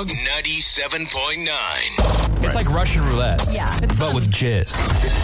Dog 97.9. It's like Russian roulette. Yeah, it's but fun. with jizz.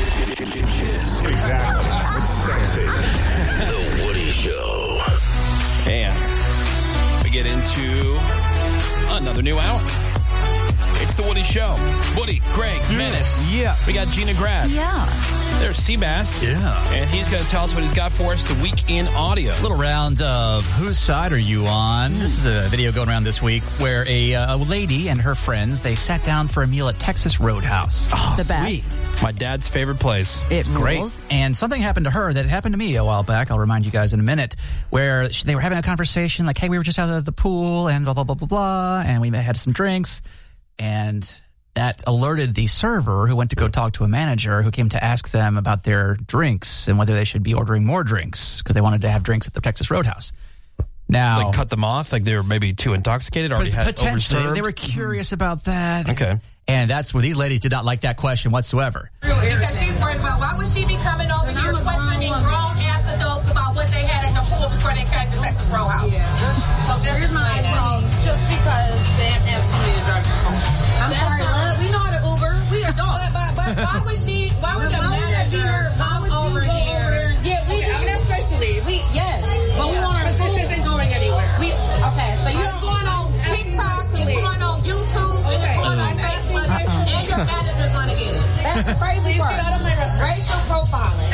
Exactly. It's sexy. The Woody Show. And we get into another new hour. It's The Woody Show. Woody, Greg, Menace. Yeah. We got Gina Grad. Yeah. There's Seabass. Yeah. And he's going to tell us what he's got for us the week in audio. Little round of whose side are you on? This is a video going around this week where a lady and her friends, they sat down for a meal at Texas Roadhouse. Oh, The sweet. best. My dad's favorite place. It Great. rules. And something happened to her that happened to me a while back. I'll remind you guys in a minute, where they were having a conversation like, hey, we were just out of the pool and blah, blah, blah, blah, blah. And we had some drinks. And that alerted the server who went to go talk to a manager who came to ask them about their drinks and whether they should be ordering more drinks because they wanted to have drinks at the Texas Roadhouse. Now, It's like cut them off, like they were maybe too intoxicated, already had potentially, overserved. they were curious about that. Okay. And that's where these ladies did not like that question whatsoever. Because she's worried about why would she be coming over here questioning grown-ass adults about what they had at the pool before they came to Texas Roadhouse. So just explain that. Just because they have to have somebody to drive them home. I'm sorry, love. We know how to Uber. We adults. But why would the manager come over here? Yeah, I'm not supposed to leave. Yes. But we want our food. This isn't going anywhere. Okay, so It's going on TikTok, it's going on YouTube, and it's going on Facebook, and your manager's going to get it. That's the crazy part. Racial profiling.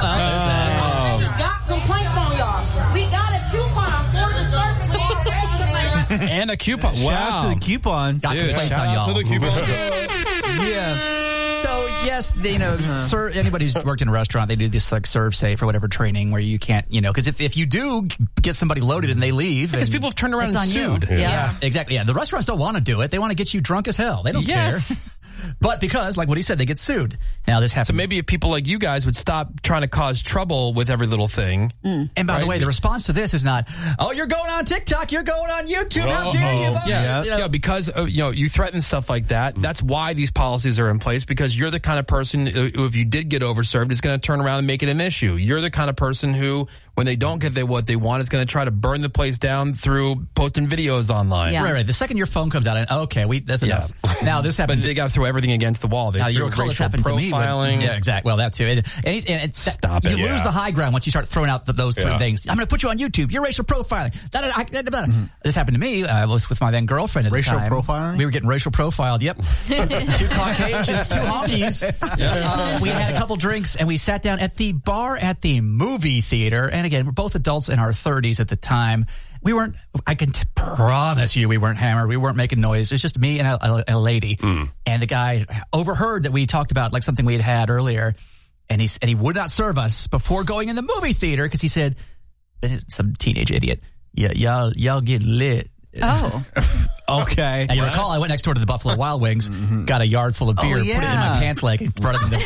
We got complaints on y'all. We got a coupon for the service already. And a coupon. Shout out to the coupon. Got complaints shout on out y'all. to the coupon. Yeah. So yes, anybody who's worked in a restaurant, they do this like serve safe or whatever training where you can't, because if you do get somebody loaded and they leave, Because people have turned around It's and on you. sued. Yeah. exactly. Yeah, the restaurants don't want to do it. They want to get you drunk as hell. They don't Yes. care. But because, like what he said, they get sued. Now this happens. So maybe if people like you guys would stop trying to cause trouble with every little thing. And by the way, the response to this is not, "Oh, you're going on TikTok, you're going on YouTube. How dare you?" Yeah, because you threaten stuff like that. That's why these policies are in place, because you're the kind of person who, if you did get overserved, is going to turn around and make it an issue. You're the kind of person who, when they don't get what they want, is going to try to burn the place down through posting videos online. Yeah. Right. The second your phone comes out, and that's enough. Now this happened. But they got to throw everything against the wall. They Now, you threw recall this racial happened to me. profiling. Yeah, exactly. Well, that too. Stop it. You lose the high ground once you start throwing out those three things. I'm going to put you on YouTube. You're racial profiling. This happened to me. I was with my then girlfriend at the Racial time. profiling? We were getting racial profiled. Yep. Two Caucasians, two homies. We had a couple drinks, and we sat down at the bar at the movie theater. And again, we're both adults in our 30s at the time. We weren't, I can promise you we weren't hammered. We weren't making noise. It was just me and a lady. And the guy overheard that we talked about like something we had earlier. And he would not serve us before going in the movie theater because he said, some teenage idiot, y'all get lit. Oh. Okay. And you recall, I went next door to the Buffalo Wild Wings, got a yard full of beer, put it in my pants leg, and brought it in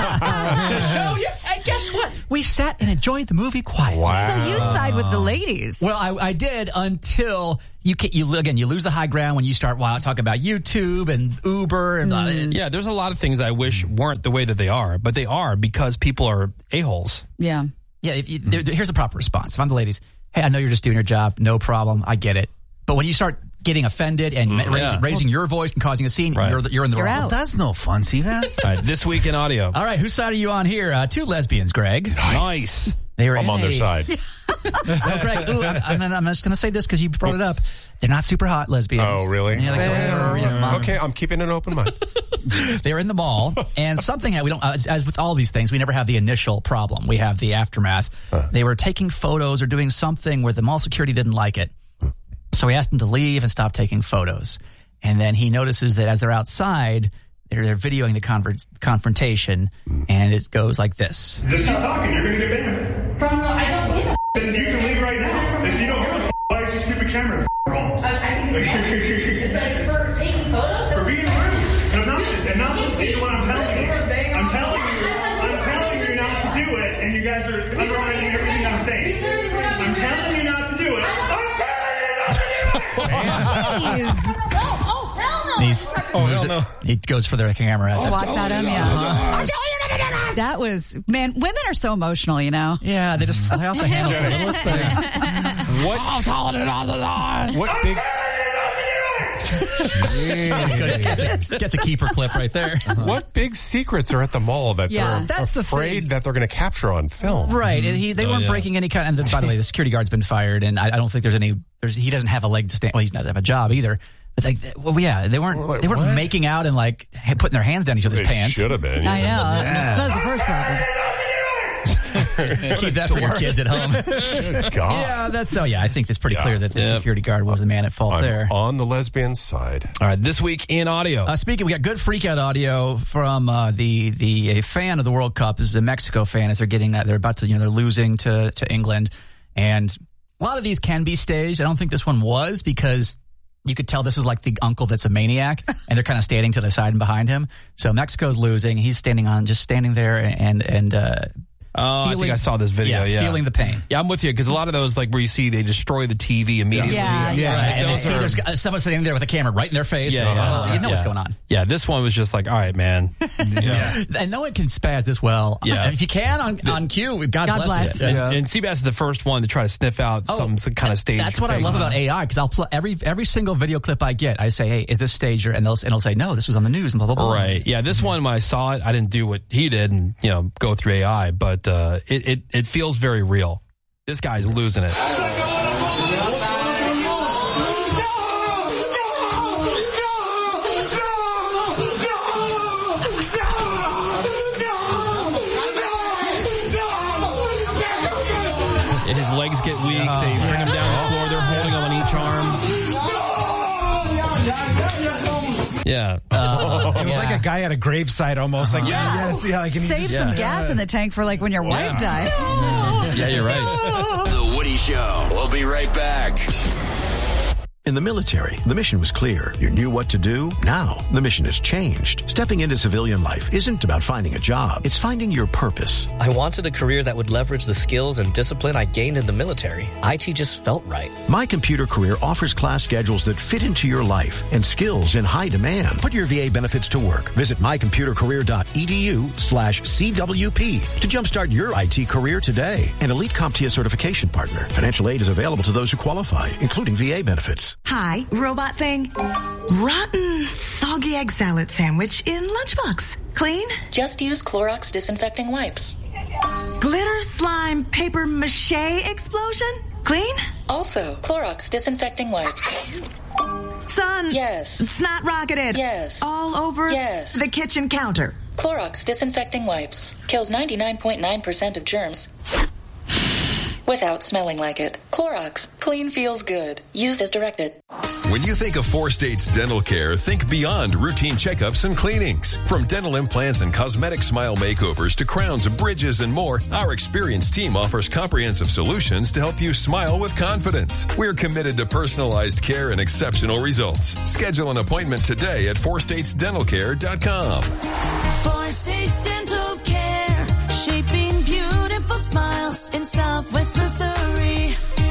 to show you. And guess what? We sat and enjoyed the movie quietly. Wow. So you side with the ladies. Well, I did until you lose the high ground when you start talking about YouTube and Uber and Yeah, there's a lot of things I wish weren't the way that they are, but they are because people are a-holes. Yeah. Yeah. Here's a proper response. If I'm the ladies, hey, I know you're just doing your job, no problem, I get it. But when you start getting offended and raising your voice and causing a scene, you're in the wrong. out. That's no fun, Seabass. All right, this week in audio. All right, whose side are you on here? Two lesbians, Greg. Nice. They were I'm on their side. No, Greg, I'm just going to say this because you brought it up. They're not super hot lesbians. Oh, really? Yeah, Okay, I'm keeping an open mind. they were in the mall, and something we don't. As with all these things, we never have the initial problem. We have the aftermath. They were taking photos or doing something where the mall security didn't like it. So he asked them to leave and stop taking photos. And then he notices that as they're outside, they're videoing the confrontation, and it goes like this. Just keep talking. You're going to get banned. I don't give a Then you can leave right now. If you don't give a why is your stupid camera wrong? I think it's like for taking photos. For being rude and obnoxious and not listening to what I'm telling you. I'm telling you not to do it, and you guys are undermining everything I'm saying. I'm telling you not to do it. I'm telling you not to do it. He goes for the camera. Swats at him, yeah. That was, man, women are so emotional, Yeah, they just fly off the handle. What? I'm calling it on the line. What big? Gets a keeper clip right there. What big secrets are at the mall that they're that's afraid that they're going to capture on film? Right. And they weren't breaking any kind. And by the way, the security guard's been fired, and I don't think there's any. He doesn't have a leg to stand. Well, he doesn't have a job either. But they weren't making out and like putting their hands down each other's pants. Should have been. I know. That was the first problem. Keep that for your kids at home. God. Yeah, that's so. Yeah, I think it's pretty clear that the security guard was the man at fault there. On the lesbian side. All right, this week in audio. Speaking, we got good freak out audio from the fan of the World Cup. This is a Mexico fan as they're about to they're losing to England, and a lot of these can be staged. I don't think this one was because you could tell this is like the uncle that's a maniac, and they're kind of standing to the side and behind him. So Mexico's losing. He's standing there and I think I saw this video. Yeah, feeling the pain. Yeah, I'm with you because a lot of those, like where you see they destroy the TV immediately. Yeah. And they see there's someone sitting there with a camera right in their face. You know what's going on. Yeah, this one was just like, all right, man. And no one can spaz this well. Yeah, if you can on cue, God bless you. And Seabass is the first one to try to sniff out some kind of stage. That's what I love about AI because I'll play every single video clip I get. I say, hey, is this staged? And it'll say, no, this was on the news and blah blah blah. Right. Yeah. This one, when I saw it, I didn't do what he did and go through AI, but it feels very real. This guy's losing it. His legs get weak. They bring him down the floor. They're holding him on each arm. Yeah. It was like a guy at a gravesite almost. Like, save some gas in the tank for like when your wife dies. Yeah, you're right. The Woody Show. We'll be right back. In the military, the mission was clear. You knew what to do. Now, the mission has changed. Stepping into civilian life isn't about finding a job. It's finding your purpose. I wanted a career that would leverage the skills and discipline I gained in the military. IT just felt right. My Computer Career offers class schedules that fit into your life and skills in high demand. Put your VA benefits to work. Visit mycomputercareer.edu/CWP to jumpstart your IT career today. An elite CompTIA certification partner. Financial aid is available to those who qualify, including VA benefits. Hi, robot thing. Rotten, soggy egg salad sandwich in lunchbox. Clean? Just use Clorox disinfecting wipes. Glitter slime paper mache explosion? Clean? Also, Clorox disinfecting wipes. Son. Yes. It's not rocketed. Yes. All over the kitchen counter. Clorox disinfecting wipes. Kills 99.9% of germs. Without smelling like it. Clorox. Clean feels good. Used as directed. When you think of 4 States Dental Care, think beyond routine checkups and cleanings. From dental implants and cosmetic smile makeovers to crowns, bridges, and more, our experienced team offers comprehensive solutions to help you smile with confidence. We're committed to personalized care and exceptional results. Schedule an appointment today at 4statesdentalcare.com. 4 States Dental Care, shaping beautiful smiles in Southwest Missouri.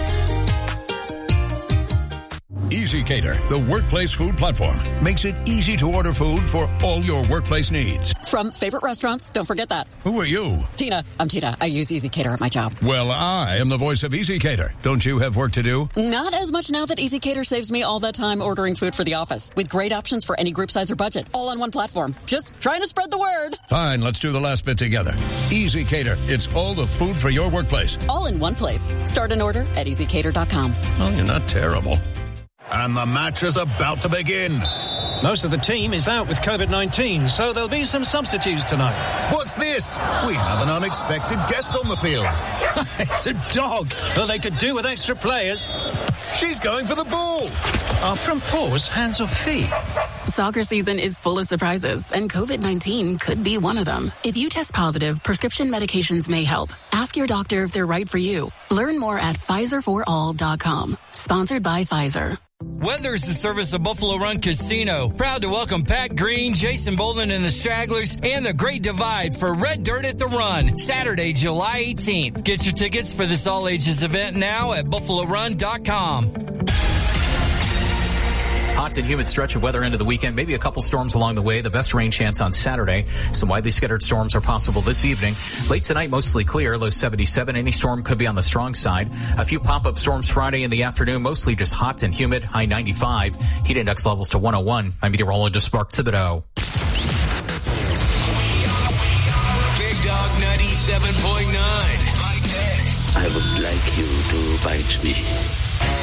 EasyCater, the workplace food platform, makes it easy to order food for all your workplace needs. From favorite restaurants, don't forget that. Who are you? Tina. I'm Tina. I use EasyCater at my job. Well, I am the voice of EasyCater. Don't you have work to do? Not as much now that EasyCater saves me all that time ordering food for the office, with great options for any group size or budget, all on one platform. Just trying to spread the word. Fine, let's do the last bit together. EasyCater. It's all the food for your workplace. All in one place. Start an order at EasyCater.com. Oh, you're not terrible. And the match is about to begin. Most of the team is out with COVID-19, so there'll be some substitutes tonight. What's this? We have an unexpected guest on the field. It's a dog. Well, they could do with extra players. She's going for the ball. Are front paws hands or feet? Soccer season is full of surprises, and COVID-19 could be one of them. If you test positive, prescription medications may help. Ask your doctor if they're right for you. Learn more at PfizerForAll.com. Sponsored by Pfizer. Weathers the service of Buffalo Run Casino. Proud to welcome Pat Green, Jason Bolden and the Stragglers, and the Great Divide for Red Dirt at the Run, Saturday, July 18th. Get your tickets for this all-ages event now at BuffaloRun.com. hot and humid stretch of weather into the weekend. Maybe a couple storms along the way. The best rain chance on Saturday. Some widely scattered storms are possible this evening. Late tonight, mostly clear, low 77. Any storm could be on the strong side. A few pop-up storms Friday in the afternoon, mostly just hot and humid, high 95. Heat index levels to 101. I'm meteorologist Mark Thibodeau. Big Dog 97.9. I would like you to bite me.